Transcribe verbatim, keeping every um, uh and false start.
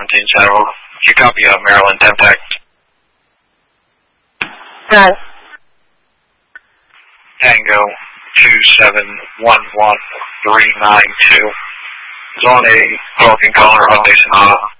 seventeen Saddle. You copy uh, Maryland, Impact. Got it. Tango two seven one one three nine two. Zone A, Falcon Color, Foundation Honda.